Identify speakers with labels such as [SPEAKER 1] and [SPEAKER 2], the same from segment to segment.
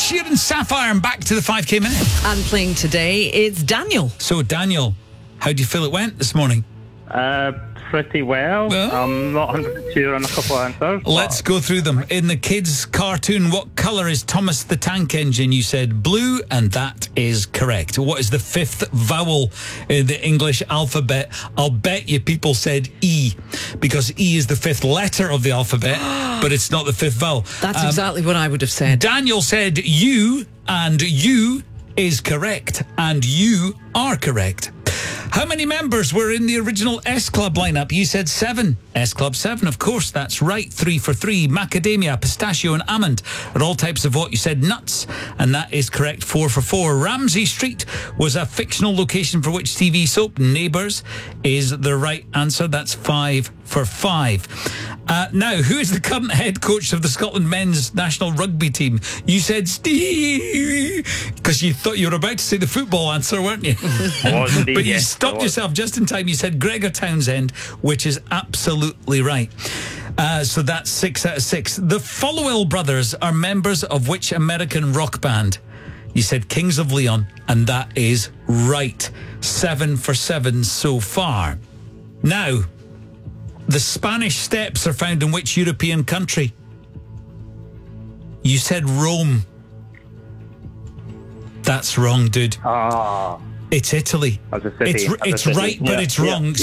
[SPEAKER 1] Sheeran Sapphire, and back to the 5K minute.
[SPEAKER 2] And playing today is Daniel.
[SPEAKER 1] So, Daniel, how do you feel it went this morning?
[SPEAKER 3] Pretty well. I'm not 100% sure on a couple of answers.
[SPEAKER 1] Let's go through them. In the kids' cartoon, what colour is Thomas the Tank Engine? You said blue, and that is correct. What is the fifth vowel in the English alphabet? I'll bet you people said E, because E is the fifth letter of the alphabet, but it's not the fifth vowel.
[SPEAKER 2] That's exactly what I would have said.
[SPEAKER 1] Daniel said U, and U is correct, and you are correct. How many members were in the original S Club lineup? You said 7. S Club 7, of course, that's right. 3 for 3. Macadamia, pistachio and almond are all types of what? You said nuts, and that is correct. 4 for 4. Ramsay Street was a fictional location for which TV soap? Neighbours is the right answer. That's 5 for 5. Now, who is the current head coach of the Scotland men's national rugby team? You said Steve, because you thought you were about to say the football answer, weren't you? But you stopped yourself just in time. You said Gregor Townsend, which is absolutely right. So that's 6 out of 6. The Followill brothers are members of which American rock band? You said Kings of Leon, and that is right. 7 for 7 so far. Now, the Spanish Steps are found in which European country? You said Rome. That's wrong, dude. It's Italy. It's right, but it's wrong.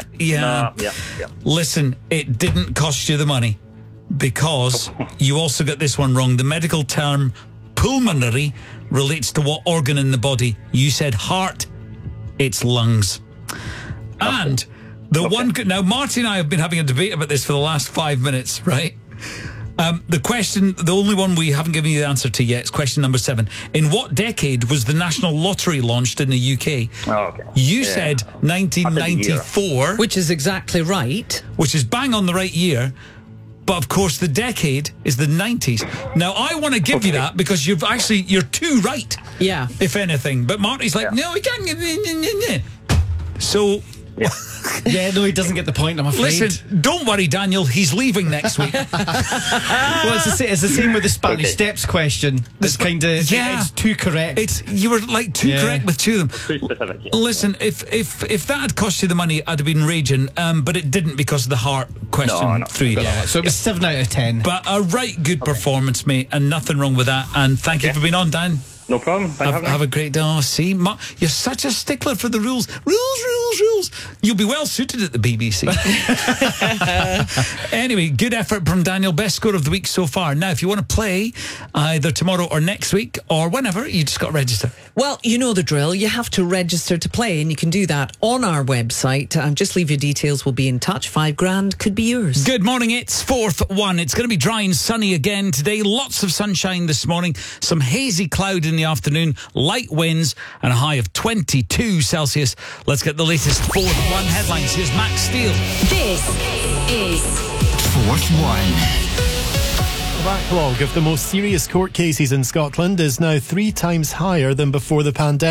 [SPEAKER 1] Listen, it didn't cost you the money, because you also got this one wrong. The medical term pulmonary relates to what organ in the body? You said heart. It's lungs. And now, Marty and I have been having a debate about this for the last 5 minutes, right? The question, the only one we haven't given you the answer to yet, is question number 7. In what decade was the National Lottery launched in the UK? You said 1994.
[SPEAKER 2] Which is exactly right.
[SPEAKER 1] Which is bang on the right year. But of course, the decade is the 90s. Now, I want to give you that because you're 2 right.
[SPEAKER 2] Yeah.
[SPEAKER 1] If anything. But Marty's like, no, we can't. So...
[SPEAKER 4] Yeah, no, he doesn't get the point, I'm afraid.
[SPEAKER 1] Listen, don't worry, Daniel. He's leaving next week.
[SPEAKER 4] Well, it's the same with the Spanish Steps question. It's kind of it's too correct.
[SPEAKER 1] You were like too correct with 2 of them.
[SPEAKER 3] Too specific.
[SPEAKER 1] Listen, if that had cost you the money, I'd have been raging. But it didn't, because of the heart question 3.
[SPEAKER 4] Yeah, so it was 7 out of 10.
[SPEAKER 1] But a right good performance, mate, and nothing wrong with that. And thank you for being on, Dan.
[SPEAKER 3] No problem.
[SPEAKER 1] Have a great day. Oh, see, you're such a stickler for the rules. Rules. You'll be well suited at the BBC. Anyway, good effort from Daniel. Best score of the week so far. Now, if you want to play either tomorrow or next week or whenever, you just got to register.
[SPEAKER 2] Well, you know the drill. You have to register to play, and you can do that on our website. Just leave your details. We'll be in touch. $5,000 could be yours.
[SPEAKER 1] Good morning. It's 4th. It's going to be dry and sunny again today. Lots of sunshine this morning. Some hazy cloud in the afternoon, light winds, and a high of 22 Celsius. Let's get the latest 4th headlines. Here's Max Steele.
[SPEAKER 5] This is
[SPEAKER 6] 4th. The backlog of the most serious court cases in Scotland is now 3 times higher than before the pandemic.